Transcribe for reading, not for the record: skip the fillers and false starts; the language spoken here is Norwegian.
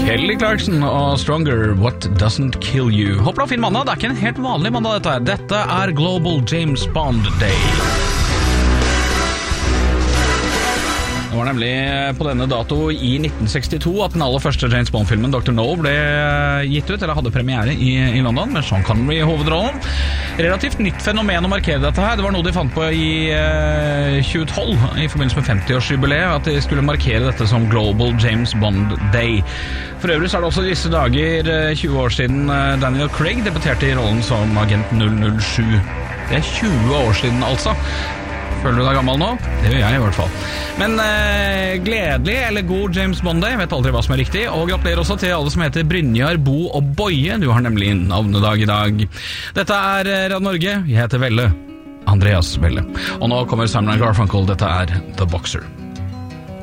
Kelly Clarkson og Stronger, What Doesn't Kill You. Håper du har fin mandag, det er ikke en helt vanlig mandag dette her. Dette er Global James Bond Day. Det var nemlig på denne dato i 1962 at den aller første James Bond-filmen Dr. No ble gitt ut, eller hadde premiere i London, med Sean Connery i hovedrollen. Relativt nytt fenomen å markere dette her. Det var noe de fant på i 2012 i forbindelse med 50-årsjubileet, at de skulle markere dette som Global James Bond Day. For øvrig så er det også disse dager 20 år siden Daniel Craig debuterte i rollen som agent 007. Det er 20 år siden altså. Føler du deg gammel nå? Det gjør jeg i hvert fall. Men gledelig eller god James Bond Day, vet aldri hva som er riktig. Og gratulerer også til alle som heter Brynjar, Bo og Boje. Du har nemlig navnedag i dag. Dette er Radio Norge. Jeg heter Velle. Andreas Velle. Og nå kommer Simon & Garfunkel. Dette er The Boxer.